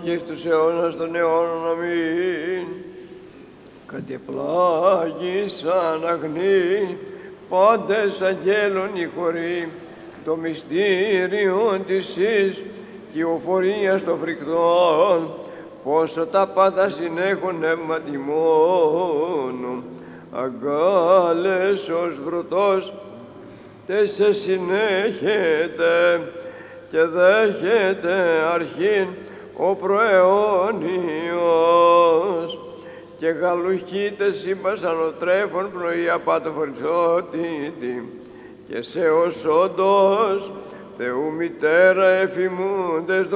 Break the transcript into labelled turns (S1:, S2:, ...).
S1: και εις τους αιώνας των αιώνων. Αμήν. Κατεπλάγησαν αγνοί, πάντες αγγέλων οι χωροί, το μυστήριο της εις κυοφορίας των φρικτών, πόσο τα πάντα συνέχουν νεύμα τιμόνου. Αγκάλες ως βρωτός, τε σε συνέχεται και δέχεται αρχήν ο προαιώνιος, και γαλουχείτε σύμπασαν ο τρέφον πνοή απάτο φορτσότητη, και σε ως όντως Θεού μητέρα εφημούντες